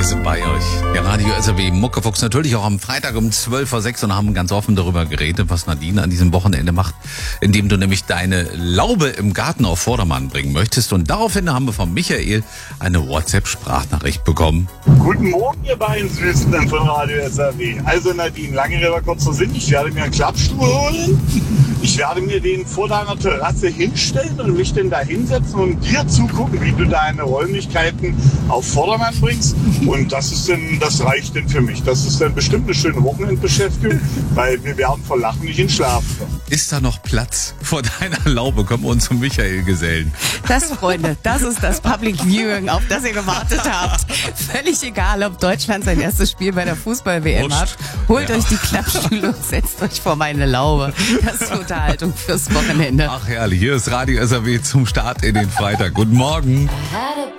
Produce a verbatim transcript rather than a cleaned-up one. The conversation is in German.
sind bei euch. Der Radio S R W Muckefuchs natürlich auch am Freitag um zwölf Uhr sechs und haben ganz offen darüber geredet, was Nadine an diesem Wochenende macht, indem du nämlich deine Laube im Garten auf Vordermann bringen möchtest. Und daraufhin haben wir von Michael eine WhatsApp-Sprachnachricht bekommen. Guten Morgen, ihr beiden Süßen von Radio S R W. Also Nadine, lange Rede, kurzer Sinn, ich werde mir einen Klappstuhl holen. Ich werde mir den vor deiner Terrasse hinstellen und mich denn da hinsetzen und dir zugucken, wie du deine Räumlichkeiten auf Vordermann bringst. Und das ist denn, das reicht denn für mich. Das ist dann bestimmt eine schöne Wochenendbeschäftigung, weil wir werden vor Lachen nicht in Schlaf kommen. Ist da noch Platz vor deiner Laube? Können wir uns zum Michael gesellen? Das, Freunde, das ist das Public Viewing, auf das ihr gewartet habt. Völlig egal, ob Deutschland sein erstes Spiel bei der Fußball-W M hat. Holt Ja. euch die Klappstühle und setzt euch vor meine Laube. Das ist Unterhaltung fürs Wochenende. Ach herrlich, hier ist Radio S R W zum Start in den Freitag. Guten Morgen.